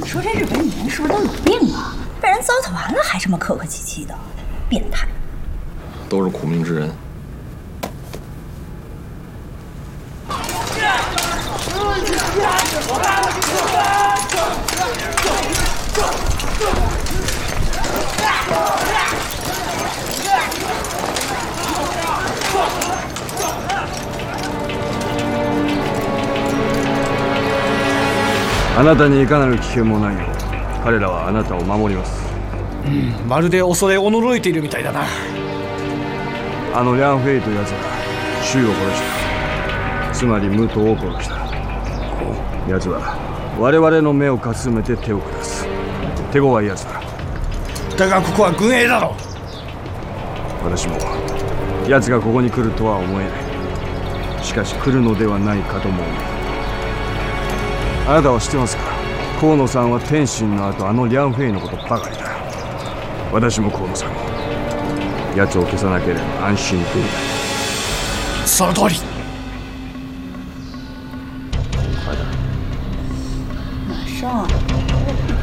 说这日本女人是不是都有病啊？被人糟蹋完了还这么客客气气的，变态！ 都是苦命之人。 あなたにいかなる危険もないよう彼らはあなたを守ります。 まるで恐れおのろいているみたいだな。 あのリャン・フェイという奴が周を殺した。つまり武藤を殺した。奴は我々の目をかすめて手を下す。手強い奴だ。 だがここは軍営だろ。 私も奴がここに来るとは思えない。しかし来るのではないかとも思う。あなたは知ってますか？河野さんは天心の後あのリャン・フェイのことばかりだ。私も河野さんも奴を消さなければ安心できない。 その通り。 马上。